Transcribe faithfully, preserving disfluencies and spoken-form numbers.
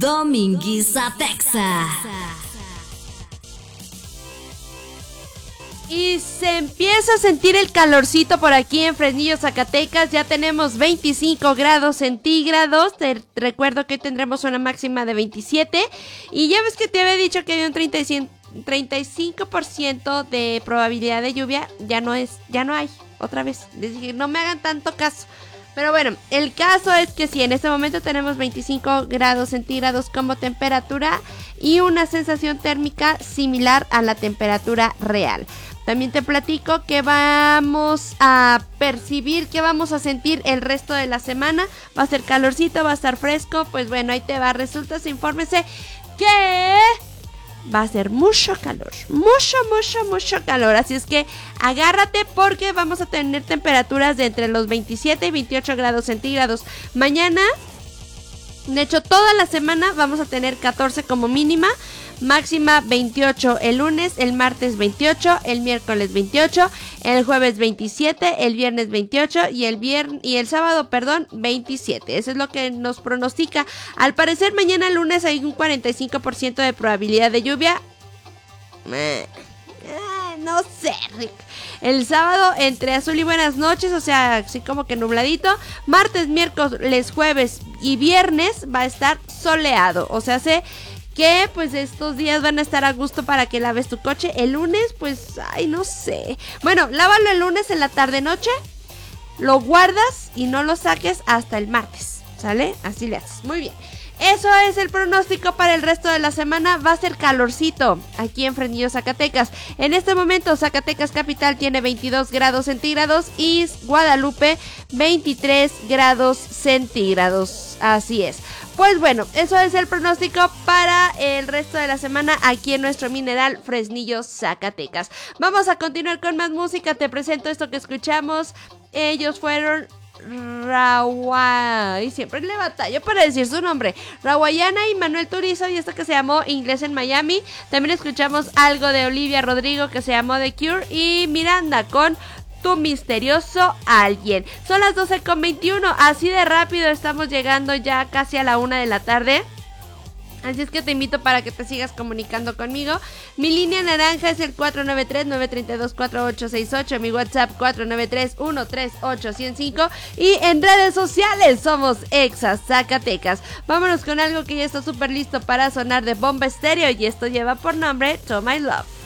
Dominguiza Texa. Y se empieza a sentir el calorcito por aquí en Fresnillo, Zacatecas. Ya tenemos veinticinco grados centígrados. Te recuerdo que hoy tendremos una máxima de veintisiete. Y ya ves que te había dicho que había un treinta y cinco por ciento de probabilidad de lluvia. Ya no es, ya no hay. Otra vez, les dije, no me hagan tanto caso. Pero bueno, el caso es que sí, en este momento tenemos veinticinco grados centígrados como temperatura y una sensación térmica similar a la temperatura real. También te platico que vamos a percibir, que vamos a sentir el resto de la semana. Va a ser calorcito, va a estar fresco. Pues bueno, ahí te va. Resulta, se infórmese que va a ser mucho calor, mucho, mucho, mucho calor. Así es que agárrate porque vamos a tener temperaturas de entre los veintisiete y veintiocho grados centígrados. Mañana, de hecho toda la semana vamos a tener catorce como mínima. Máxima veintiocho el lunes, el martes veintiocho, el miércoles veintiocho, el jueves veintisiete, el viernes veintiocho y el viernes y el sábado, perdón, veintisiete. Eso es lo que nos pronostica. Al parecer mañana lunes hay un cuarenta y cinco por ciento de probabilidad de lluvia. Eh, eh, no sé, Rick. El sábado entre azul y buenas noches, o sea, así como que nubladito. Martes, miércoles, jueves y viernes va a estar soleado. O sea, se que pues estos días van a estar a gusto para que laves tu coche. El lunes, pues, ay, no sé. Bueno, lávalo el lunes en la tarde-noche, lo guardas y no lo saques hasta el martes, ¿sale? Así le haces, muy bien. Eso es el pronóstico para el resto de la semana. Va a ser calorcito aquí en Fresnillo, Zacatecas. En este momento Zacatecas capital tiene veintidós grados centígrados y Guadalupe veintitrés grados centígrados. Así es. Pues bueno, eso es el pronóstico para el resto de la semana aquí en nuestro mineral Fresnillo, Zacatecas. Vamos a continuar con más música. Te presento esto que escuchamos. Ellos fueron Rawai, siempre le batallo para decir su nombre, Rawayana y Manuel Turizo, y esto que se llamó Inglés en Miami. También escuchamos algo de Olivia Rodrigo que se llamó The Cure y Miranda con Tu Misterioso Alguien. Son las doce con veintiuno, así de rápido estamos llegando ya casi a la una de la tarde. Así es que te invito para que te sigas comunicando conmigo. Mi línea naranja es el cuatro nueve tres, nueve tres dos, cuatro ocho seis ocho. Mi WhatsApp cuatro nueve tres, uno tres ocho, uno cero cinco. Y en redes sociales somos Exa Zacatecas. Vámonos con algo que ya está súper listo para sonar de Bomba Estéreo. Y esto lleva por nombre To My Love.